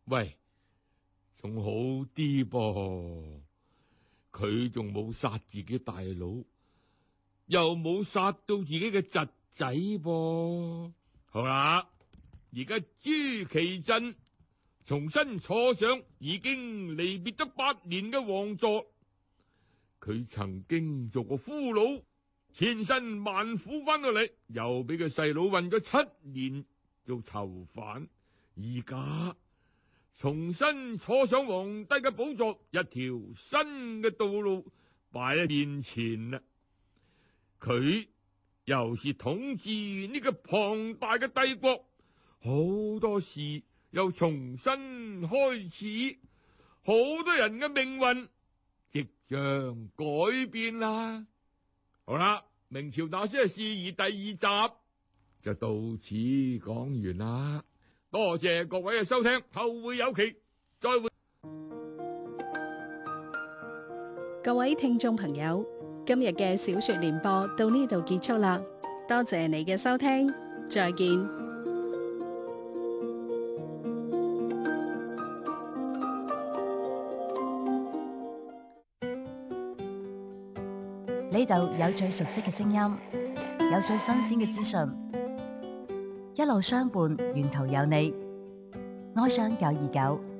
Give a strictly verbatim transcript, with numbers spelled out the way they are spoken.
喂，仲好啲噃，佢仲冇殺自己大佬，又冇殺到自己嘅侄仔噃。好啦，而家朱祁鎮重新坐上已經離別咗八年嘅王座，佢曾經做過俘虜，千辛萬苦翻到嚟，又俾佢細佬運咗七年做囚犯，而家重新坐上皇帝嘅寶座，一條新嘅道路擺喺面前啦。佢又是統治呢個龐大嘅帝國，好多事又重新開始，好多人嘅命運即將改變啦。好啦，明朝那些事宜第二集就到此講完啦。多謝各位嘅收聽，後會有期，再會。 各位聽眾朋友，今日嘅小說聯播到呢度結束啦，多謝你嘅收聽，再見。 呢度有最熟悉嘅聲音，有最新鮮嘅資訊，一路相伴，沿途有你。愛上九二九。